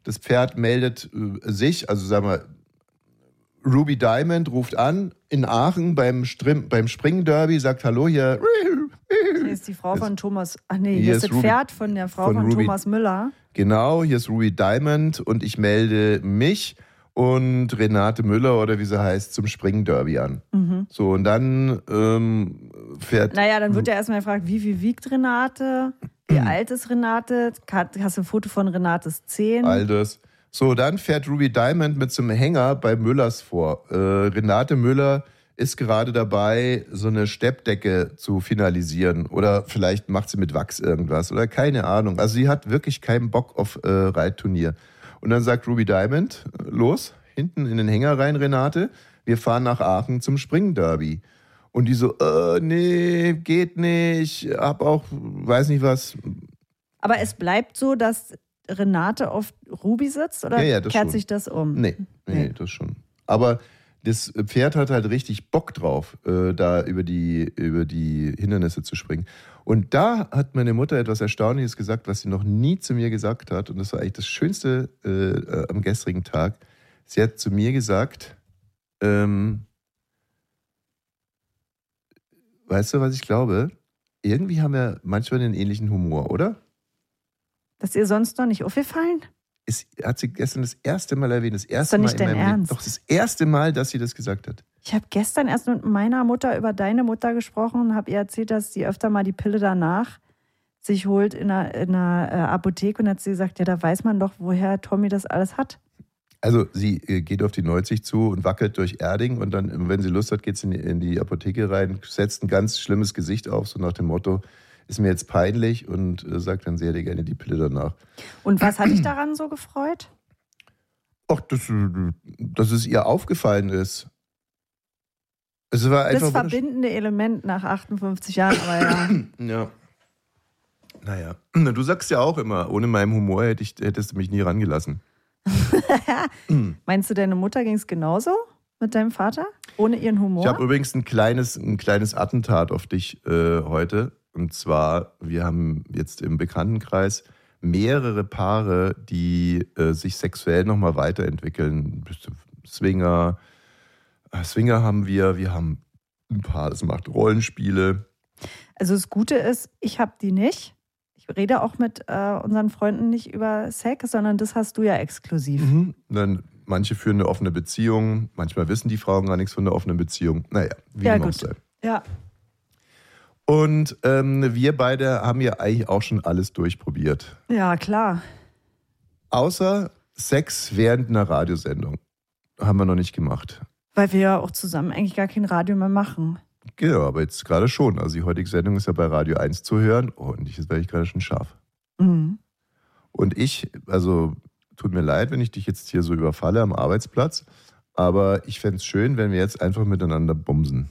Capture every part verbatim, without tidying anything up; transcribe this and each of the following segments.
Das Pferd meldet äh, sich, also sagen wir, Ruby Diamond ruft an in Aachen beim, Strim, beim Springderby, sagt Hallo, hier. Hier ist die Frau von Thomas, ach nee, hier, hier ist das Ruby, Pferd von der Frau von, von Ruby, Thomas Müller. Genau, hier ist Ruby Diamond und ich melde mich und Renate Müller oder wie sie heißt zum Springderby an. Mhm. So, und dann ähm, fährt... Naja, dann wird ja erstmal gefragt, wie viel wiegt Renate? Wie mhm. alt ist Renate? Hast du ein Foto von Renates Zehen? All das. So, dann fährt Ruby Diamond mit so einem Hänger bei Müllers vor. Äh, Renate Müller ist gerade dabei, so eine Steppdecke zu finalisieren. Oder vielleicht macht sie mit Wachs irgendwas. Oder keine Ahnung. Also sie hat wirklich keinen Bock auf äh, Reitturnier. Und dann sagt Ruby Diamond, los, hinten in den Hänger rein, Renate. Wir fahren nach Aachen zum Springderby. Und die so, äh, nee, geht nicht. Hab auch, weiß nicht was. Aber es bleibt so, dass Renate auf Ruby sitzt? Oder ja, ja, kehrt schon. sich das um? Nee, nee, nee, das schon. Aber das Pferd hat halt richtig Bock drauf, äh, da über die, über die Hindernisse zu springen. Und da hat meine Mutter etwas Erstaunliches gesagt, was sie noch nie zu mir gesagt hat. Und das war eigentlich das Schönste äh, am gestrigen Tag. Sie hat zu mir gesagt, ähm, weißt du, was ich glaube? Irgendwie haben wir manchmal einen ähnlichen Humor, oder? Das ist ihr sonst noch nicht aufgefallen? Es hat sie gestern das erste Mal erwähnt. Das erste ist doch nicht Mal in dein meinem Ernst? Leben. Doch das erste Mal, dass sie das gesagt hat. Ich habe gestern erst mit meiner Mutter über deine Mutter gesprochen und habe ihr erzählt, dass sie öfter mal die Pille danach sich holt in einer, in einer äh, Apotheke. Und hat sie gesagt, ja, da weiß man doch, woher Tommy das alles hat. Also sie äh, geht auf die neunzig zu und wackelt durch Erding. Und dann, wenn sie Lust hat, geht sie in, in die Apotheke rein, setzt ein ganz schlimmes Gesicht auf, so nach dem Motto, ist mir jetzt peinlich, und äh, sagt dann, sie hätte gerne die Pille danach. Und was hat dich daran so gefreut? Ach, dass, dass es ihr aufgefallen ist. Es war einfach das verbindende Element nach achtundfünfzig Jahren, aber ja. Ja. Naja, du sagst ja auch immer, ohne meinen Humor hätte ich, hättest du mich nie rangelassen. Meinst du, deine Mutter ging es genauso mit deinem Vater? Ohne ihren Humor? Ich habe übrigens ein kleines, ein kleines Attentat auf dich äh, heute. Und zwar, wir haben jetzt im Bekanntenkreis mehrere Paare, die äh, sich sexuell nochmal weiterentwickeln. Swinger, Swinger haben wir, wir haben ein Paar, das macht Rollenspiele. Also das Gute ist, ich habe die nicht. Ich rede auch mit äh, unseren Freunden nicht über Sex, sondern das hast du ja exklusiv. Mhm. Dann manche führen eine offene Beziehung, manchmal wissen die Frauen gar nichts von einer offenen Beziehung. Naja, wie ja, dem auch gut. sei. Ja. Und ähm, wir beide haben ja eigentlich auch schon alles durchprobiert. Ja, klar. Außer Sex während einer Radiosendung. Haben wir noch nicht gemacht. Weil wir ja auch zusammen eigentlich gar kein Radio mehr machen. Genau, aber jetzt gerade schon. Also die heutige Sendung ist ja bei Radio eins zu hören. Oh, und ich, jetzt werde ich gerade schon scharf. Mhm. Und ich, also tut mir leid, wenn ich dich jetzt hier so überfalle am Arbeitsplatz, aber ich fände es schön, wenn wir jetzt einfach miteinander bumsen.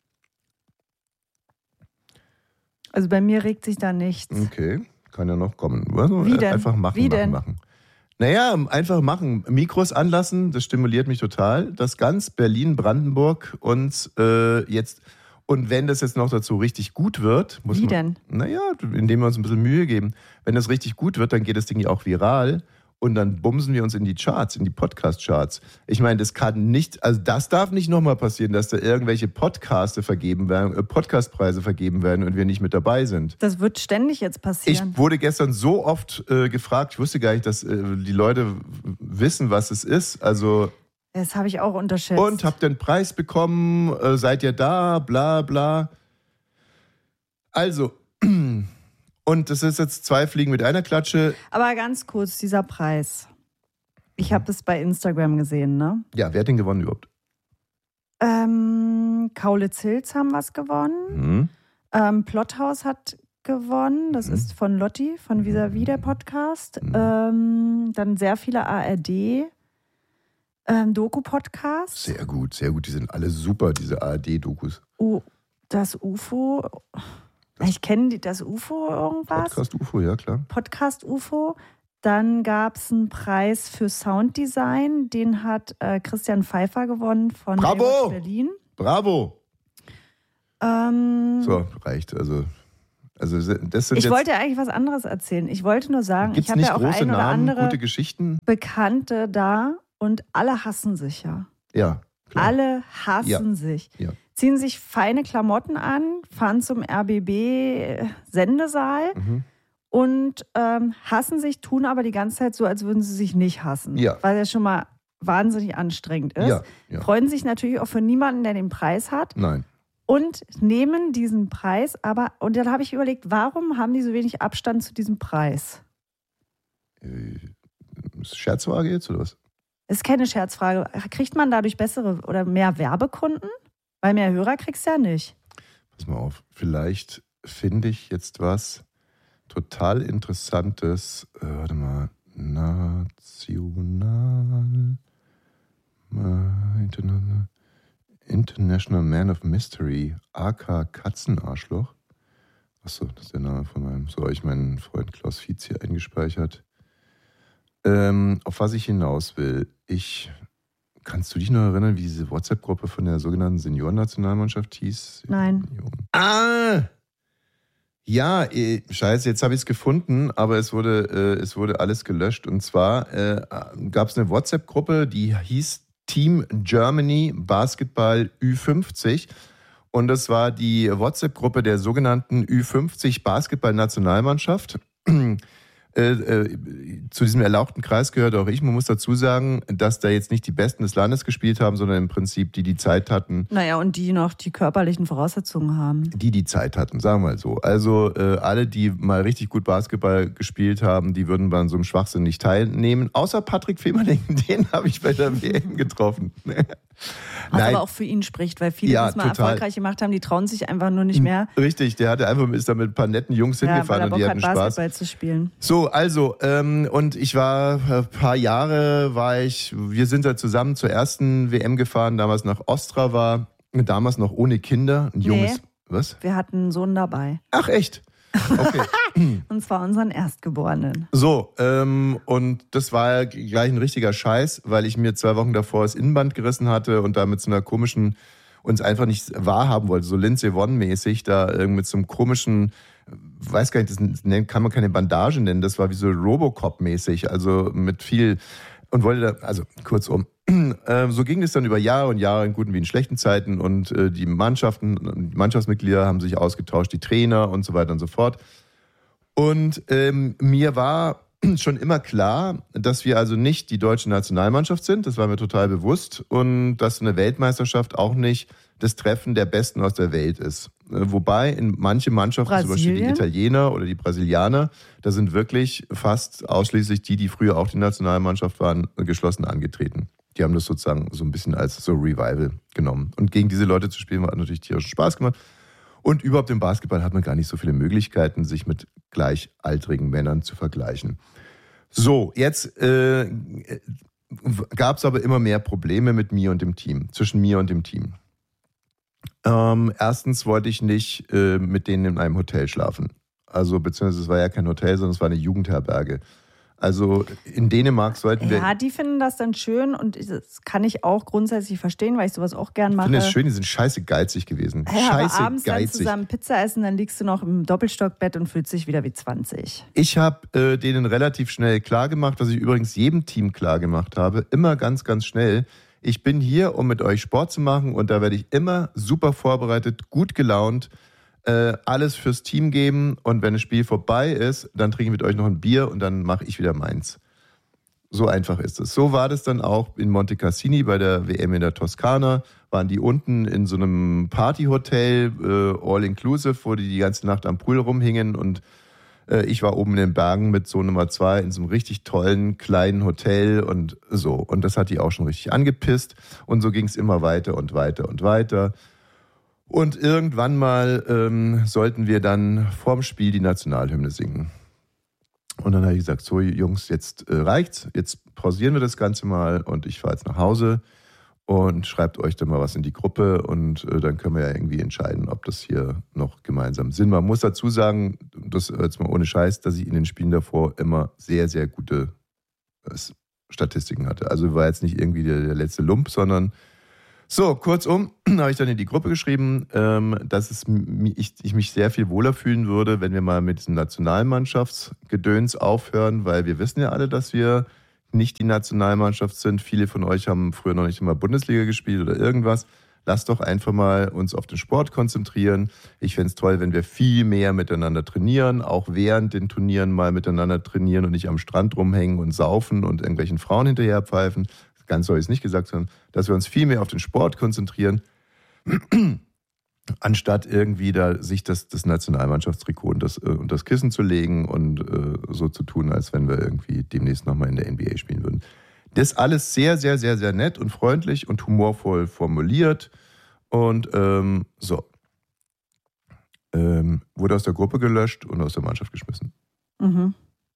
Also bei mir regt sich da nichts. Okay, kann ja noch kommen. Also Wie denn? Einfach machen, Wie machen, denn? machen. Naja, einfach machen. Mikros anlassen, das stimuliert mich total. Dass ganz Berlin, Brandenburg uns äh, jetzt, und wenn das jetzt noch dazu richtig gut wird, muss Wie man, denn? Naja, indem wir uns ein bisschen Mühe geben. Wenn das richtig gut wird, dann geht das Ding ja auch viral. Und dann bumsen wir uns in die Charts, in die Podcast-Charts. Ich meine, das kann nicht, also das darf nicht nochmal passieren, dass da irgendwelche Podcaste vergeben werden, äh, Podcastpreise vergeben werden und wir nicht mit dabei sind. Das wird ständig jetzt passieren. Ich wurde gestern so oft äh, gefragt, ich wusste gar nicht, dass äh, die Leute wissen, was es ist. Also das habe ich auch unterschätzt. und habt ihr einen Preis bekommen, äh, seid ihr da, bla bla. Also, und das ist jetzt zwei Fliegen mit einer Klatsche. Aber ganz kurz, dieser Preis. Ich habe es bei Instagram gesehen, ne? Ja, wer hat den gewonnen überhaupt? Ähm, Kaulitz-Hills haben was gewonnen. Mhm. Ähm, Plothaus hat gewonnen. Das Mhm. ist von Lotti, von Vis-a-vis der Podcast. Mhm. Ähm, dann sehr viele A R D. Ähm, Doku-Podcasts. Sehr gut, sehr gut. Die sind alle super, diese A R D-Dokus. Oh, das U F O. Ich kenne das U F O irgendwas. Podcast U F O, ja klar. Podcast U F O. Dann gab es einen Preis für Sounddesign. Den hat äh, Christian Pfeiffer gewonnen von Bravo! Baywatch Berlin. Bravo! Ähm, So, reicht. Also Also das sind ich jetzt, wollte eigentlich was anderes erzählen. Ich wollte nur sagen, gibt's ich habe nicht ja auch große ein oder Namen, andere gute Geschichten? Bekannte da und alle hassen sich ja. Ja, klar. Alle hassen Ja. sich. Ja. Ziehen sich feine Klamotten an, fahren zum R B B-Sendesaal Mhm. und ähm, hassen sich, tun aber die ganze Zeit so, als würden sie sich nicht hassen. Ja. Weil das schon mal wahnsinnig anstrengend ist. Ja, ja. Freuen sich natürlich auch für niemanden, der den Preis hat. Nein. Und nehmen diesen Preis, aber, und dann habe ich überlegt, warum haben die so wenig Abstand zu diesem Preis? Äh, Scherzfrage jetzt oder was? Das ist keine Scherzfrage. Kriegt man dadurch bessere oder mehr Werbekunden? Weil mehr Hörer kriegst du ja nicht. Pass mal auf, vielleicht finde ich jetzt was total Interessantes. Äh, warte mal. National. Äh, International. International Man of Mystery. A K Katzenarschloch. Achso, das ist der Name von meinem. So habe ich meinen Freund Klaus Fietz hier eingespeichert. Ähm, auf was ich hinaus will. Ich. Kannst du dich noch erinnern, wie diese WhatsApp-Gruppe von der sogenannten Seniorennationalmannschaft hieß? Nein. Ah! Ja, eh, scheiße, jetzt habe ich es gefunden, aber es wurde, äh, es wurde alles gelöscht. Und zwar äh, gab es eine WhatsApp-Gruppe, die hieß Team Germany Basketball Ü fünfzig. Und das war die WhatsApp-Gruppe der sogenannten Ü fünfzig Basketball-Nationalmannschaft. Äh, äh, zu diesem erlauchten Kreis gehört auch ich. Man muss dazu sagen, dass da jetzt nicht die Besten des Landes gespielt haben, sondern im Prinzip die, die Zeit hatten. Naja, und die noch die körperlichen Voraussetzungen haben. Die, die Zeit hatten, sagen wir mal so. Also äh, alle, die mal richtig gut Basketball gespielt haben, die würden bei so einem Schwachsinn nicht teilnehmen. Außer Patrick Fehmerling, den habe ich bei der W M getroffen. Was Nein. aber auch für ihn spricht, weil viele, Ja, die es mal total. erfolgreich gemacht haben, die trauen sich einfach nur nicht mehr. Richtig, der hatte einfach, ist da mit ein paar netten Jungs Ja, weil hingefahren er und Bock die hat, hatten Spaß. Basketball zu spielen. So, also, ähm, und ich war, ein paar Jahre war ich, wir sind da zusammen zur ersten W M gefahren, damals nach Ostrava, damals noch ohne Kinder, ein junges, Nee. was? Wir hatten einen Sohn dabei. Ach, echt? Okay. Und zwar unseren Erstgeborenen. So, ähm, und das war ja gleich ein richtiger Scheiß, weil ich mir zwei Wochen davor das Innenband gerissen hatte und da mit so einer komischen, uns einfach nicht wahrhaben wollte, so Lindsey Vonn-mäßig, da irgendwie mit so einem komischen, weiß gar nicht, das kann man keine Bandage nennen, das war wie so Robocop-mäßig, also mit viel, und wollte da, also kurzum, äh, so ging es dann über Jahre und Jahre in guten wie in schlechten Zeiten und äh, die Mannschaften, die Mannschaftsmitglieder haben sich ausgetauscht, die Trainer und so weiter und so fort. Und ähm, mir war schon immer klar, dass wir also nicht die deutsche Nationalmannschaft sind, das war mir total bewusst, und dass eine Weltmeisterschaft auch nicht das Treffen der Besten aus der Welt ist. Wobei in manche Mannschaften, zum Beispiel die Brasilien? Italiener oder die Brasilianer, da sind wirklich fast ausschließlich die, die früher auch die Nationalmannschaft waren, geschlossen angetreten. Die haben das sozusagen so ein bisschen als so Revival genommen. Und gegen diese Leute zu spielen, hat natürlich tierischen Spaß gemacht. Und überhaupt im Basketball hat man gar nicht so viele Möglichkeiten, sich mit gleichaltrigen Männern zu vergleichen. So, jetzt äh, gab es aber immer mehr Probleme mit mir und dem Team, zwischen mir und dem Team. Ähm, erstens wollte ich nicht äh, mit denen in einem Hotel schlafen. Also, beziehungsweise es war ja kein Hotel, sondern es war eine Jugendherberge. Also in Dänemark sollten wir... Ja, die finden das dann schön und das kann ich auch grundsätzlich verstehen, weil ich sowas auch gern mache. Ich finde es schön, die sind scheiße geizig gewesen. Ja, scheiße aber abends dann geizig. zusammen Pizza essen, dann liegst du noch im Doppelstockbett und fühlst dich wieder wie zwanzig. Ich habe äh, denen relativ schnell klargemacht, was ich übrigens jedem Team klargemacht habe, immer ganz, ganz schnell. Ich bin hier, um mit euch Sport zu machen und da werde ich immer super vorbereitet, gut gelaunt, äh, alles fürs Team geben und wenn das Spiel vorbei ist, dann trinke ich mit euch noch ein Bier und dann mache ich wieder meins. So einfach ist es. So war das dann auch in Monte Cassini bei der W M in der Toskana. Waren die unten in so einem Partyhotel, äh, all-inclusive, wo die die ganze Nacht am Pool rumhingen und äh, ich war oben in den Bergen mit so Nummer zwei in so einem richtig tollen kleinen Hotel und so. Und das hat die auch schon richtig angepisst und so ging es immer weiter und weiter und weiter. Und irgendwann mal ähm, sollten wir dann vorm Spiel die Nationalhymne singen. Und dann habe ich gesagt, so Jungs, jetzt äh, reicht's, jetzt pausieren wir das Ganze mal und ich fahre jetzt nach Hause und schreibt euch dann mal was in die Gruppe und äh, dann können wir ja irgendwie entscheiden, ob das hier noch gemeinsam Sinn macht. Man muss dazu sagen, das jetzt mal ohne Scheiß, dass ich in den Spielen davor immer sehr, sehr gute äh, Statistiken hatte. Also war jetzt nicht irgendwie der, der letzte Lump, sondern So, kurzum, habe ich dann in die Gruppe geschrieben, ähm, dass es, ich, ich mich sehr viel wohler fühlen würde, wenn wir mal mit diesem Nationalmannschaftsgedöns aufhören, weil wir wissen ja alle, dass wir nicht die Nationalmannschaft sind. Viele von euch haben früher noch nicht immer Bundesliga gespielt oder irgendwas. Lasst doch einfach mal uns auf den Sport konzentrieren. Ich fände es toll, wenn wir viel mehr miteinander trainieren, auch während den Turnieren mal miteinander trainieren und nicht am Strand rumhängen und saufen und irgendwelchen Frauen hinterherpfeifen. Ganz so habe ich es nicht gesagt, sondern dass wir uns viel mehr auf den Sport konzentrieren, anstatt irgendwie da sich das, das Nationalmannschaftstrikot und das, und das Kissen zu legen und äh, so zu tun, als wenn wir irgendwie demnächst nochmal in der N B A spielen würden. Das ist alles sehr, sehr, sehr, sehr nett und freundlich und humorvoll formuliert und ähm, so. Ähm, wurde aus der Gruppe gelöscht und aus der Mannschaft geschmissen. Mhm.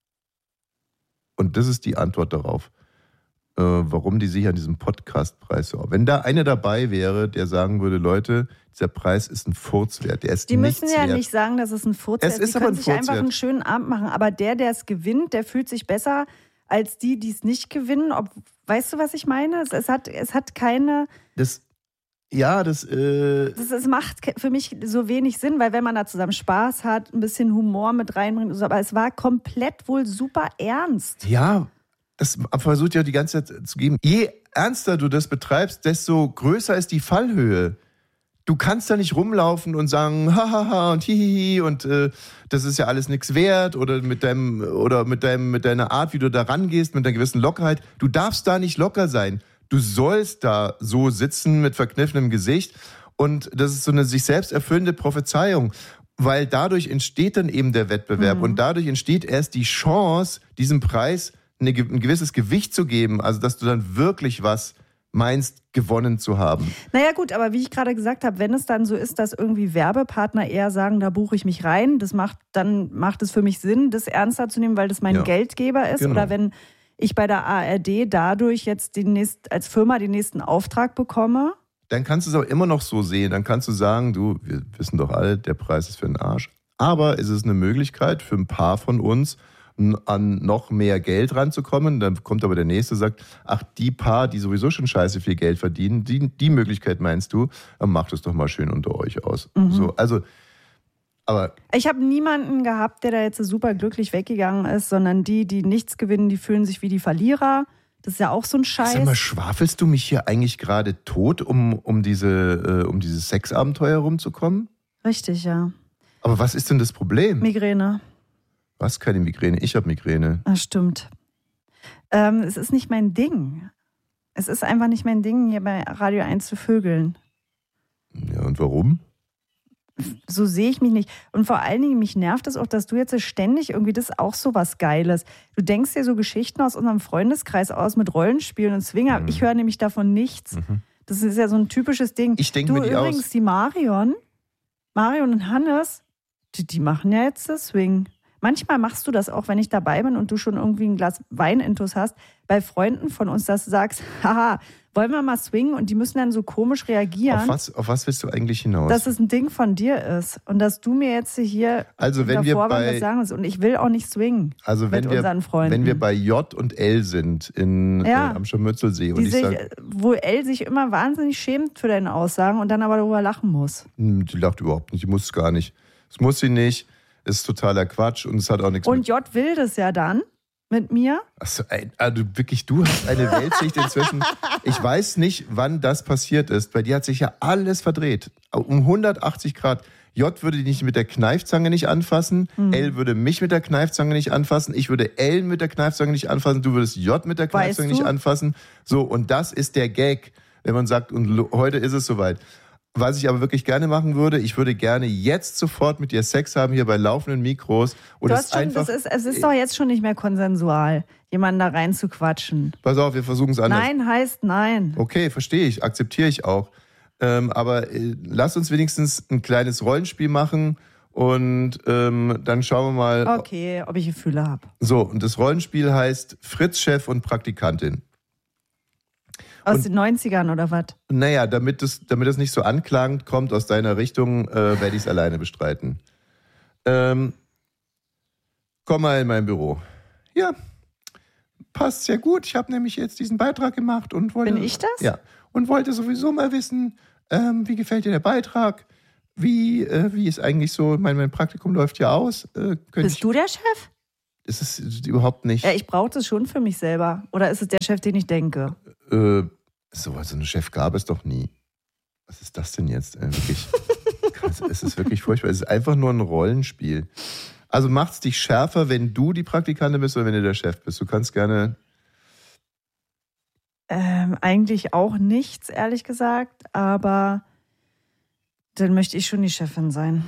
Und das ist die Antwort darauf. Äh, warum die sich an diesem Podcastpreis so. Wenn da einer dabei wäre, der sagen würde, Leute, dieser Preis ist ein Furz wert, der ist Die müssen nichts ja wert. nicht sagen, dass es ein Furz Es wert ist Die aber können ein sich Furz einfach wert. einen schönen Abend machen. Aber der, der es gewinnt, der fühlt sich besser als die, die es nicht gewinnen. Ob, weißt du, was ich meine? Es, es, hat, es hat keine... Das, ja, das... Äh das... Es macht für mich so wenig Sinn, weil wenn man da zusammen Spaß hat, ein bisschen Humor mit reinbringt, aber es war komplett wohl super ernst. Ja, das versucht ja die ganze Zeit zu geben. Je ernster du das betreibst, desto größer ist die Fallhöhe. Du kannst da nicht rumlaufen und sagen, hahaha und hihihi und äh, das ist ja alles nichts wert oder mit deinem oder mit deinem mit deiner Art, wie du da rangehst, mit einer gewissen Lockerheit. Du darfst da nicht locker sein. Du sollst da so sitzen mit verkniffenem Gesicht und das ist so eine sich selbst erfüllende Prophezeiung, weil dadurch entsteht dann eben der Wettbewerb mhm. und dadurch entsteht erst die Chance, diesem Preis eine, ein gewisses Gewicht zu geben, also dass du dann wirklich was meinst, gewonnen zu haben. Naja gut, aber wie ich gerade gesagt habe, wenn es dann so ist, dass irgendwie Werbepartner eher sagen, da buche ich mich rein, das macht, dann macht es für mich Sinn, das ernster zu nehmen, weil das mein ja. Geldgeber ist. Genau. Oder wenn ich bei der A R D dadurch jetzt den nächst, als Firma den nächsten Auftrag bekomme. Dann kannst du es aber immer noch so sehen. Dann kannst du sagen, du, wir wissen doch alle, der Preis ist für den Arsch. Aber es ist eine Möglichkeit für ein paar von uns, an noch mehr Geld ranzukommen. Dann kommt aber der Nächste und sagt, ach, die paar, die sowieso schon scheiße viel Geld verdienen, die, die Möglichkeit meinst du, dann macht es doch mal schön unter euch aus. Mhm. So, also, aber ich habe niemanden gehabt, der da jetzt super glücklich weggegangen ist, sondern die, die nichts gewinnen, die fühlen sich wie die Verlierer. Das ist ja auch so ein Scheiß. Sag mal, schwafelst du mich hier eigentlich gerade tot, um, um, diese, äh, um dieses Sexabenteuer rumzukommen? Richtig, ja. Aber was ist denn das Problem? Migräne. Was? Keine Migräne? Ich habe Migräne. Das stimmt. Ähm, es ist nicht mein Ding. Es ist einfach nicht mein Ding, hier bei Radio eins zu vögeln. Ja, und warum? So sehe ich mich nicht. Und vor allen Dingen, mich nervt es auch, dass du jetzt ständig irgendwie, das ist auch so was Geiles. Du denkst dir so Geschichten aus unserem Freundeskreis aus mit Rollenspielen und Swinger. Mhm. Ich höre nämlich davon nichts. Mhm. Das ist ja so ein typisches Ding. Ich denke mir die übrigens, aus. die Marion, Marion und Hannes, die, die machen ja jetzt das Swing. Manchmal machst du das auch, wenn ich dabei bin und du schon irgendwie ein Glas Wein intus hast, bei Freunden von uns, dass du sagst, haha, wollen wir mal swingen? Und die müssen dann so komisch reagieren. Auf was, auf was willst du eigentlich hinaus? Dass es ein Ding von dir ist und dass du mir jetzt hier also wenn wir bei, was sagen willst. Und ich will auch nicht swingen also wenn mit wir, unseren Freunden. Wenn wir bei J und L sind in, ja, äh, am Scharmützelsee. Und die ich sich, sag, wo L sich immer wahnsinnig schämt für deine Aussagen und dann aber darüber lachen muss. Die lacht überhaupt nicht, die muss es gar nicht. Das muss sie nicht. Ist totaler Quatsch und es hat auch nichts und mit... J will das ja dann mit mir. Achso, also wirklich, du hast eine Weltsicht inzwischen. Ich weiß nicht, wann das passiert ist. Bei dir hat sich ja alles verdreht. Um hundertachtzig Grad. J würde dich mit der Kneifzange nicht anfassen. Hm. L würde mich mit der Kneifzange nicht anfassen. Ich würde L mit der Kneifzange nicht anfassen. Du würdest J mit der Kneifzange weißt du? nicht anfassen. So, und das ist der Gag, wenn man sagt, und heute ist es soweit. Was ich aber wirklich gerne machen würde, ich würde gerne jetzt sofort mit dir Sex haben, hier bei laufenden Mikros. Und du es hast schon, einfach, das ist, es ist doch jetzt schon nicht mehr konsensual, jemanden da rein zu quatschen. Pass auf, wir versuchen es anders. Nein heißt nein. Okay, verstehe ich, akzeptiere ich auch. Ähm, aber äh, lass uns wenigstens ein kleines Rollenspiel machen und ähm, dann schauen wir mal. Okay, ob ich Gefühle habe. So, und das Rollenspiel heißt Fritz-Chef und Praktikantin. Aus und, den neunzigern oder was? Naja, damit es damit das nicht so anklagend kommt aus deiner Richtung, äh, werde ich es alleine bestreiten. Ähm, komm mal in mein Büro. Ja. passt sehr gut. Ich habe nämlich jetzt diesen Beitrag gemacht und wollte... Bin ich das? Ja. Und wollte sowieso mal wissen, ähm, wie gefällt dir der Beitrag? Wie, äh, wie ist eigentlich so, mein, mein Praktikum läuft ja aus. Äh, Bist ich, du der Chef? ist es überhaupt nicht... Ja, ich brauche das schon für mich selber. Oder ist es der Chef, den ich denke? Äh, so, also einen Chef gab es doch nie. Was ist das denn jetzt? Äh, wirklich, krass, es ist wirklich furchtbar. Es ist einfach nur ein Rollenspiel. Also macht es dich schärfer, wenn du die Praktikantin bist oder wenn du der Chef bist? Du kannst gerne... Ähm, eigentlich auch nichts, ehrlich gesagt. Aber dann möchte ich schon die Chefin sein.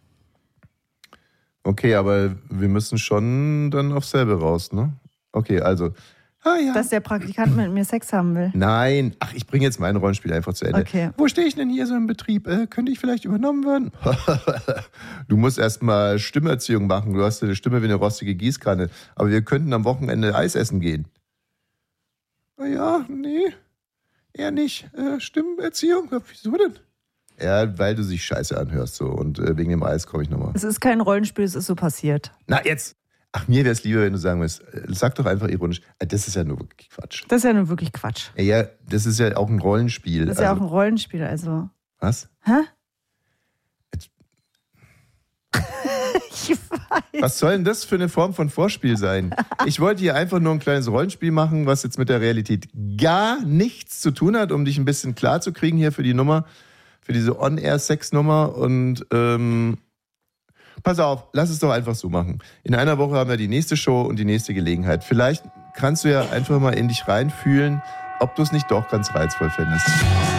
Okay, aber wir müssen schon dann aufs selbe raus, ne? Okay, also... Ah, ja. Dass der Praktikant mit mir Sex haben will. Nein, ach, ich bringe jetzt mein Rollenspiel einfach zu Ende. Okay. Wo stehe ich denn hier so im Betrieb? Äh, könnte ich vielleicht übernommen werden? Du musst erstmal Stimmerziehung machen. Du hast eine Stimme wie eine rostige Gießkanne. Aber wir könnten am Wochenende Eis essen gehen. Na ja, nee, eher nicht. Äh, Stimmerziehung? Wieso denn? Ja, weil du dich scheiße anhörst so. Und äh, wegen dem Eis komme ich nochmal. Es ist kein Rollenspiel, es ist so passiert. Na, jetzt. Ach, mir wäre es lieber, wenn du sagen würdest, sag doch einfach ironisch, das ist ja nur wirklich Quatsch. Das ist ja nur wirklich Quatsch. Ja, das ist ja auch ein Rollenspiel. Das ist also, ja auch ein Rollenspiel, also. Was? Hä? Jetzt, ich weiß. was soll denn das für eine Form von Vorspiel sein? Ich wollte hier einfach nur ein kleines Rollenspiel machen, was jetzt mit der Realität gar nichts zu tun hat, um dich ein bisschen klar zu kriegen hier für die Nummer, für diese On-Air-Sex-Nummer und ähm, pass auf, lass es doch einfach so machen. In einer Woche haben wir die nächste Show und die nächste Gelegenheit. Vielleicht kannst du ja einfach mal in dich reinfühlen, ob du es nicht doch ganz reizvoll findest.